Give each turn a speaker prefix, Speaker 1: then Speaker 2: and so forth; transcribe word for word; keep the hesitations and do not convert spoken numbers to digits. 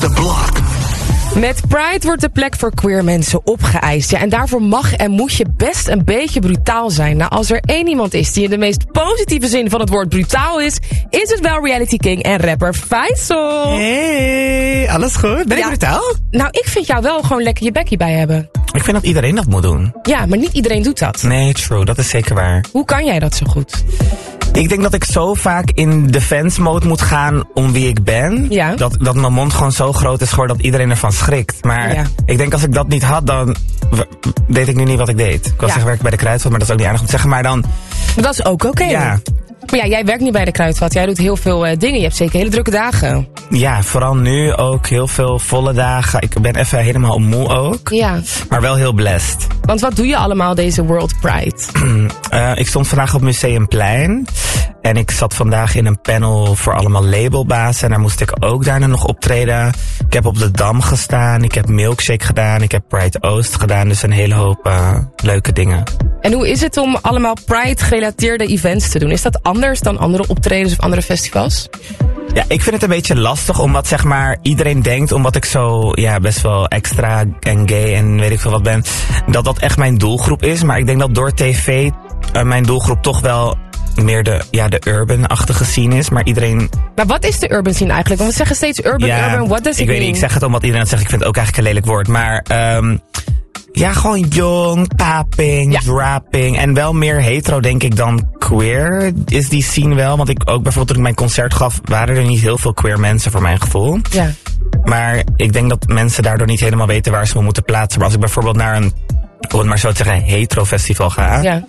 Speaker 1: the block.
Speaker 2: Met Pride wordt de plek voor queer mensen opgeëist. Ja, en daarvoor mag en moet je best een beetje brutaal zijn. Nou, als er één iemand is die in de meest positieve zin van het woord brutaal is, is het wel reality king en rapper Faisal.
Speaker 3: Hey, alles goed? Ben ik
Speaker 2: Ja.
Speaker 3: brutaal?
Speaker 2: Nou, ik vind jou wel gewoon lekker je bekkie bij hebben.
Speaker 3: Ik vind dat iedereen dat moet doen.
Speaker 2: Ja, maar niet iedereen doet dat.
Speaker 3: Nee, true, dat is zeker waar.
Speaker 2: Hoe kan jij dat zo goed?
Speaker 3: Ik denk dat ik zo vaak in defense mode moet gaan om wie ik ben.
Speaker 2: Ja.
Speaker 3: Dat, dat mijn mond gewoon zo groot is geworden dat iedereen ervan schrikt. Maar
Speaker 2: Ja.
Speaker 3: ik denk als ik dat niet had, dan w- deed ik nu niet wat ik deed. Ik wil
Speaker 2: Ja.
Speaker 3: zeggen werk bij de Kruidvat, maar dat is ook niet aardig om te zeggen. Maar dan,
Speaker 2: Maar dat is ook oké.
Speaker 3: ja,
Speaker 2: Maar ja, jij werkt niet bij de Kruidvat. Jij doet heel veel uh, dingen. Je hebt zeker hele drukke dagen.
Speaker 3: ja, vooral nu ook heel veel volle dagen. Ik ben even helemaal moe ook.
Speaker 2: Ja.
Speaker 3: Maar wel heel blessed.
Speaker 2: Want wat doe je allemaal deze World Pride?
Speaker 3: Uh, ik stond vandaag op Museumplein. En ik zat vandaag in een panel voor allemaal labelbazen. En daar moest ik ook daarna nog optreden. Ik heb op de Dam gestaan. Ik heb Milkshake gedaan. Ik heb Pride Oost gedaan. Dus een hele hoop uh, leuke dingen.
Speaker 2: En hoe is het om allemaal Pride-gerelateerde events te doen? Is dat anders dan andere optredens of andere festivals?
Speaker 3: Ja, ik vind het een beetje lastig, omdat zeg maar iedereen denkt, omdat ik zo ja, best wel extra en gay en weet ik veel wat ben, dat dat echt mijn doelgroep is. Maar ik denk dat door tv uh, mijn doelgroep toch wel meer de, ja, de urban-achtige scene is. Maar iedereen...
Speaker 2: Maar wat is de urban scene eigenlijk? Want we zeggen steeds urban,
Speaker 3: ja,
Speaker 2: urban, what does it
Speaker 3: ik weet
Speaker 2: mean?
Speaker 3: niet, ik zeg het omdat iedereen het zegt. Ik vind het ook eigenlijk een lelijk woord. Maar um, ja, gewoon jong, paping,
Speaker 2: Ja.
Speaker 3: rapping. En wel meer hetero, denk ik, dan queer is die scene wel. Want ik ook bijvoorbeeld toen ik mijn concert gaf, waren er niet heel veel queer mensen voor mijn gevoel.
Speaker 2: Ja.
Speaker 3: Maar ik denk dat mensen daardoor niet helemaal weten waar ze me moeten plaatsen. Maar als ik bijvoorbeeld naar een, om het maar zo te zeggen, hetero festival ga,
Speaker 2: Ja.